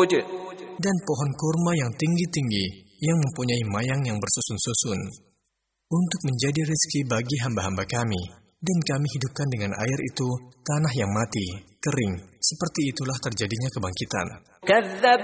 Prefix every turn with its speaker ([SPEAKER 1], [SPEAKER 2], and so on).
[SPEAKER 1] dan pohon kurma yang tinggi-tinggi yang mempunyai mayang yang bersusun-susun untuk menjadi rezeki bagi hamba-hamba kami. Dan kami hidupkan dengan air itu tanah yang mati, kering. Seperti itulah terjadinya kebangkitan.
[SPEAKER 2] كذب